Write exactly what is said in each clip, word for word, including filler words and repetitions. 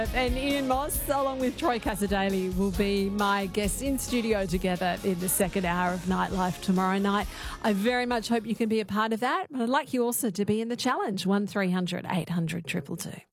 And Ian Moss, along with Troy Casadei, will be my guests in studio together in the second hour of Nightlife tomorrow night. I very much hope you can be a part of that. But I'd like you also to be in the challenge, one three hundred eight hundred two two two.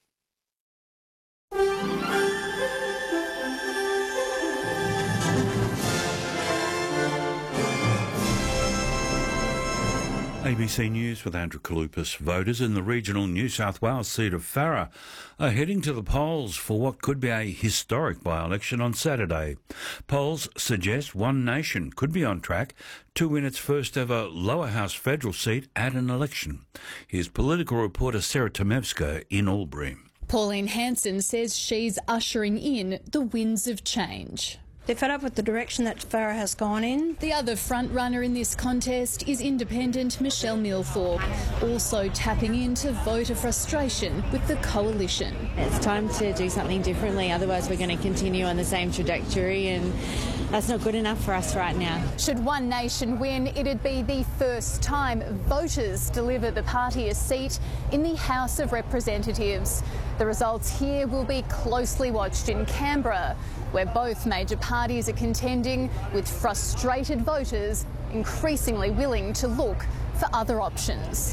A B C News with Andrew Kalupas. Voters in the regional New South Wales seat of Farrer are heading to the polls for what could be a historic by-election on Saturday. Polls suggest One Nation could be on track to win its first ever lower house federal seat at an election. Here's political reporter Sarah Tomevska in Albury. Pauline Hanson says she's ushering in the winds of change. They're fed up with the direction that Farrer has gone in. The other front-runner in this contest is independent Michelle Milthorpe, also tapping into voter frustration with the coalition. It's time to do something differently, otherwise we're going to continue on the same trajectory, and that's not good enough for us right now. Should One Nation win, it'd be the first time voters deliver the party a seat in the House of Representatives. The results here will be closely watched in Canberra, where both major parties are contending, with frustrated voters increasingly willing to look for other options.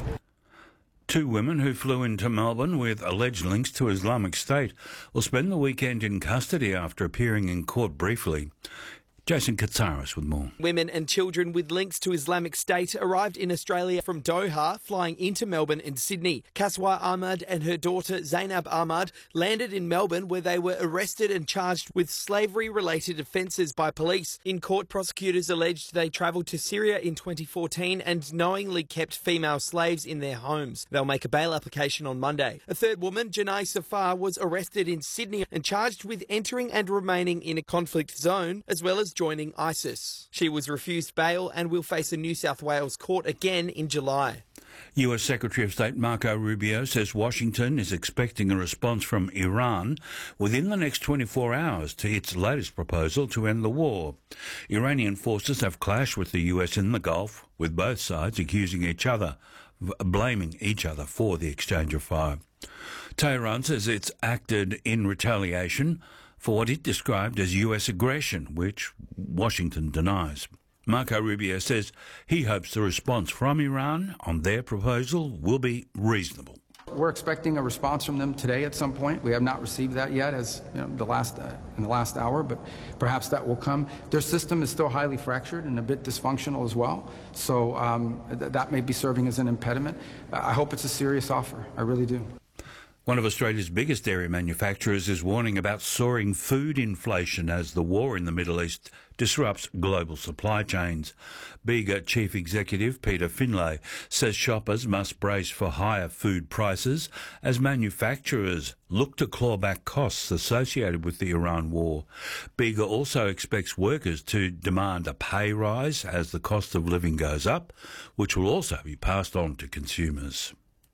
Two women who flew into Melbourne with alleged links to Islamic State will spend the weekend in custody after appearing in court briefly. Jason Katsaris with more. Women and children with links to Islamic State arrived in Australia from Doha, flying into Melbourne and Sydney. Kaswa Ahmad and her daughter Zainab Ahmad landed in Melbourne, where they were arrested and charged with slavery-related offences by police. In court, prosecutors alleged they travelled to Syria in twenty fourteen and knowingly kept female slaves in their homes. They'll make a bail application on Monday. A third woman, Janai Safar, was arrested in Sydney and charged with entering and remaining in a conflict zone, as well as joining ISIS. She was refused bail and will face a New South Wales court again in July. U S Secretary of State Marco Rubio says Washington is expecting a response from Iran within the next twenty-four hours to its latest proposal to end the war. Iranian forces have clashed with the U S in the Gulf, with both sides accusing each other, blaming each other for the exchange of fire. Tehran says it's acted in retaliation for what it described as U S aggression, which Washington denies. Marco Rubio says he hopes the response from Iran on their proposal will be reasonable. We're expecting a response from them today at some point. We have not received that yet, as you know, the last uh, in the last hour, but perhaps that will come. Their system is still highly fractured and a bit dysfunctional as well, so um, th- that may be serving as an impediment. I hope it's a serious offer. I really do. One of Australia's biggest dairy manufacturers is warning about soaring food inflation as the war in the Middle East disrupts global supply chains. Bega Chief Executive Peter Finlay says shoppers must brace for higher food prices as manufacturers look to claw back costs associated with the Iran war. Bega also expects workers to demand a pay rise as the cost of living goes up, which will also be passed on to consumers.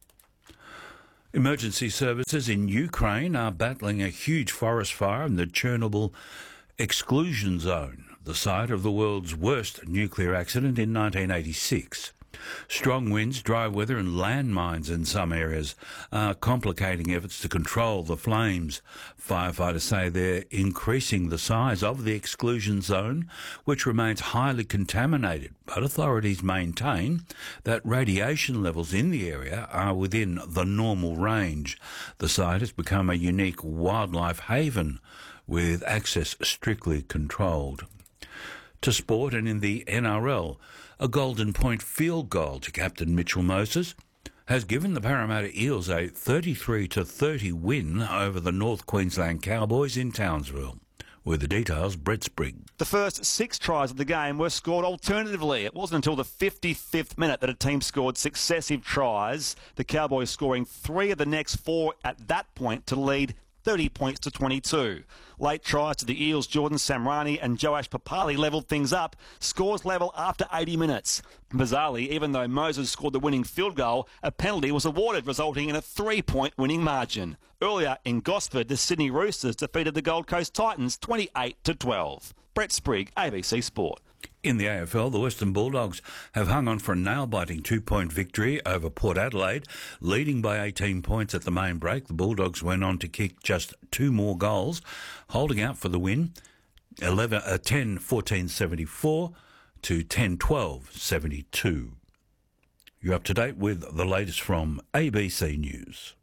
Emergency services in Ukraine are battling a huge forest fire in the Chernobyl exclusion zone, the site of the world's worst nuclear accident in nineteen eighty-six. Strong winds, dry weather and landmines in some areas are complicating efforts to control the flames. Firefighters say they're increasing the size of the exclusion zone, which remains highly contaminated, but authorities maintain that radiation levels in the area are within the normal range. The site has become a unique wildlife haven, with access strictly controlled. To sport, and in the N R L, a Golden Point field goal to captain Mitchell Moses has given the Parramatta Eels a thirty-three to thirty win over the North Queensland Cowboys in Townsville. With the details, Brett Sprigg. The first six tries of the game were scored alternatively. It wasn't until the fifty-fifth minute that a team scored successive tries, the Cowboys scoring three of the next four at that point to lead thirty points to twenty-two. Late tries to the Eels, Jordan Samrani and Joash Papali levelled things up. Scores level after eighty minutes. Bizarrely, even though Moses scored the winning field goal, a penalty was awarded, resulting in a three-point winning margin. Earlier in Gosford, the Sydney Roosters defeated the Gold Coast Titans twenty-eight to twelve. Brett Sprigg, A B C Sport. In the A F L, the Western Bulldogs have hung on for a nail-biting two-point victory over Port Adelaide, leading by eighteen points at the main break. The Bulldogs went on to kick just two more goals, holding out for the win, eleven, uh, ten fourteen seventy-four to ten twelve seventy-two. You're up to date with the latest from A B C News.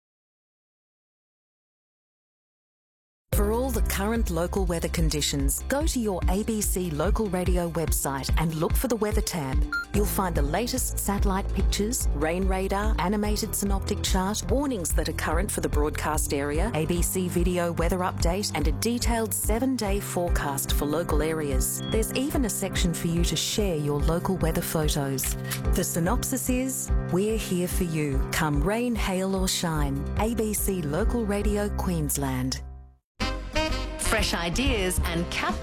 For all the current local weather conditions, go to your A B C local radio website and look for the weather tab. You'll find the latest satellite pictures, rain radar, animated synoptic chart, warnings that are current for the broadcast area, A B C video weather update, and a detailed seven-day forecast for local areas. There's even a section for you to share your local weather photos. The synopsis is, we're here for you, come rain, hail or shine. A B C Local Radio Queensland. Fresh ideas and cap